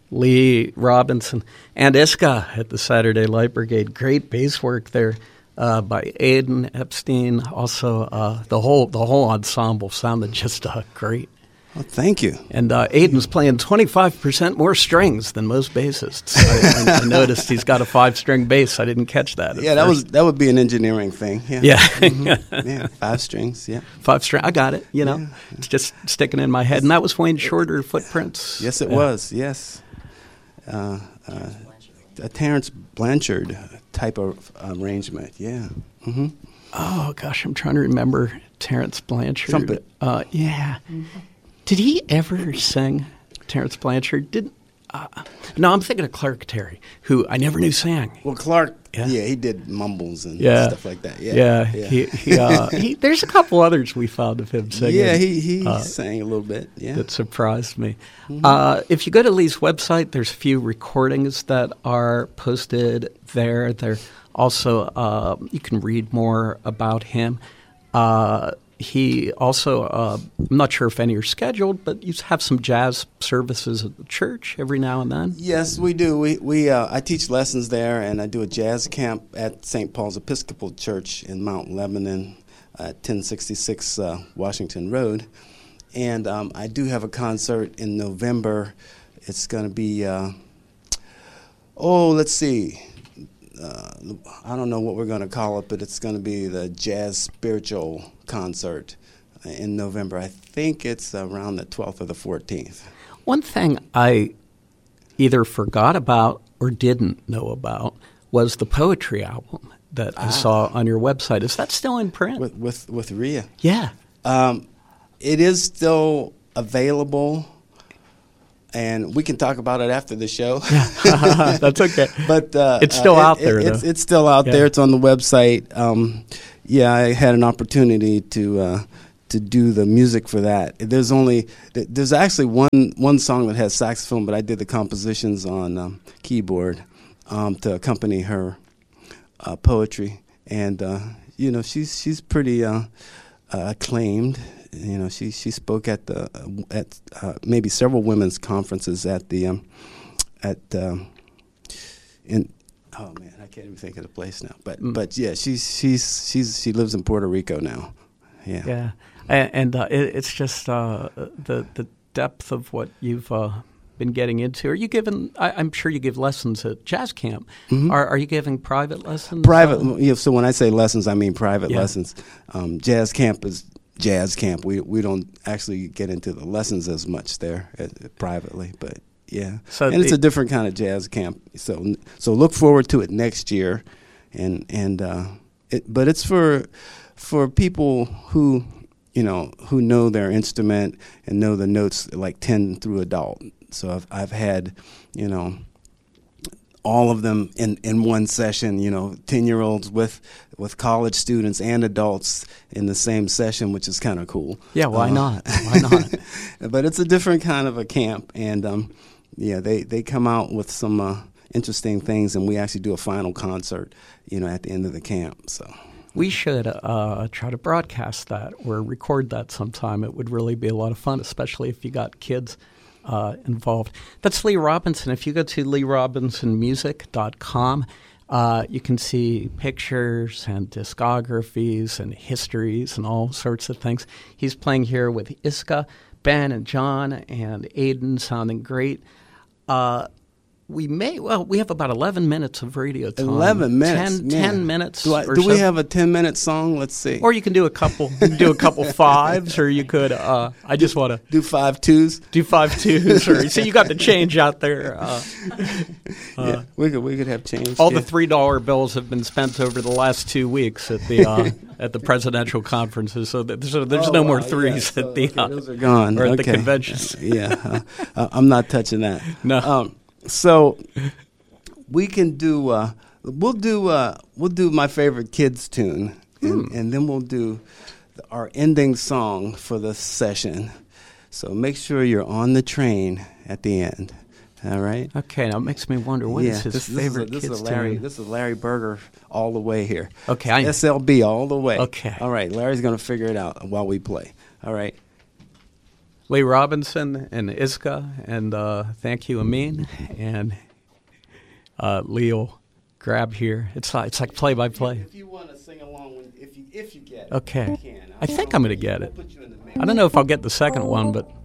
Lee Robinson, and Iska at the Saturday Light Brigade. Great bass work there by Aidan Epstein. Also, the whole ensemble sounded just great. Oh, thank you. And Aidan's playing 25% more strings than most bassists. I noticed he's got a 5-string bass. I didn't catch that. Yeah, that would be an engineering thing. Yeah, yeah. 5 strings. Yeah, 5 string. I got it. It's just sticking in my head. And that was Wayne Shorter Footprints. Yes, it was. Yes, a Terrence Blanchard type of arrangement. Yeah. Mm-hmm. Oh gosh, I'm trying to remember Terrence Blanchard. Trumpet. Yeah. Mm-hmm. Did he ever sing, Terrence Blanchard? No, I'm thinking of Clark Terry, who I never knew sang. Well, Clark, he did mumbles and stuff like that. He there's a couple others we found of him singing. Yeah, he sang a little bit. Yeah, that surprised me. Mm-hmm. If you go to Lee's website, there's a few recordings that are posted there. There also you can read more about him. He also, I'm not sure if any are scheduled, but you have some jazz services at the church every now and then. Yes, we do. I teach lessons there, and I do a jazz camp at St. Paul's Episcopal Church in Mount Lebanon at 1066 Washington Road. And I do have a concert in November. It's going to be, let's see. I don't know what we're going to call it, but it's going to be the Jazz Spiritual Concert in November. I think it's around the 12th or the 14th. One thing I either forgot about or didn't know about was the poetry album that I saw on your website. Is that still in print? With Rhea? Yeah. It is still available. And we can talk about it after the show. That's okay. But it's still out there, though. It's still out there. It's on the website. I had an opportunity to do the music for that. There's actually one song that has saxophone, but I did the compositions on keyboard to accompany her poetry. And she's pretty acclaimed. She spoke at maybe several women's conferences I can't even think of the place now. But yeah, she lives in Puerto Rico now. Yeah. And it's just the depth of what you've been getting into. Are you giving? I'm sure you give lessons at Jazz Camp. Mm-hmm. Are you giving private lessons? Private. So when I say lessons, I mean private lessons. Jazz Camp is Jazz Camp. We don't actually get into the lessons as much there privately, but yeah. And it's a different kind of jazz camp. So look forward to it next year, but it's for people who know their instrument and know the notes like 10 through adult. So I've had all of them in one session, 10-year-olds with college students and adults in the same session, which is kind of cool. Yeah, why not? Why not? But it's a different kind of a camp, and they come out with some interesting things, and we actually do a final concert, at the end of the camp. So we should try to broadcast that or record that sometime. It would really be a lot of fun, especially if you got kids involved. That's Lee Robinson. If you go to leerobinson.music.com, you can see pictures and discographies and histories and all sorts of things. He's playing here with Iska, Ben, and John, and Aidan, sounding great. We have about 11 minutes of radio time. 11 minutes? 10 minutes. Do we have a 10-minute song? Let's see. Or you can do a couple. You can do a couple fives, or you could. I just want to do 5 twos. Do 5 twos, or so you got the change out there. Yeah, we could have change. All the $3 bills have been spent over the last 2 weeks at the at the presidential conferences, so there's no more threes at the those are gone. Or at the conventions. I'm not touching that. No. So we can do we'll do my favorite kids tune, and then we'll do our ending song for the session. So make sure you're on the train at the end. All right. Okay. Now it makes me wonder what is his favorite kids tune. This is Larry Berger all the way here. Okay. SLB all the way. Okay. All right. Larry's going to figure it out while we play. All right. Lee Robinson and Iska, and thank you, Amin, and Leo grab here. It's like play by play. If you want to sing along, if you get it, okay. you can. I think I'm going to get it. I don't know if I'll get the second one, but